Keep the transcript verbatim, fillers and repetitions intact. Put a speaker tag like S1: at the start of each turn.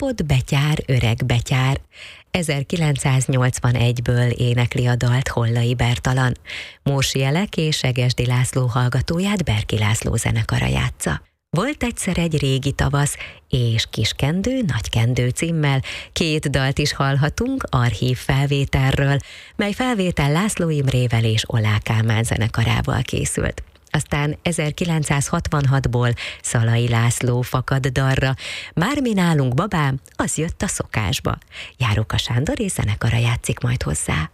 S1: Kapott betyár, öreg betyár. ezerkilencszáznyolcvanegyből énekli a dalt Hollai Bertalan. Mórsi Elek és Segesdi László hallgatóját Berki László zenekara játsza. Volt egyszer egy régi tavasz, és Kiskendő, Nagykendő címmel két dalt is hallhatunk archív felvételről, mely felvétel László Imrével és Olá Kálmán zenekarával készült. Aztán ezerkilencszázhatvanhatból Szalai László Fakad dalra, Már mi nálunk babám, az jött a szokásba. Járóka Sándor és zenekara játszik majd hozzá.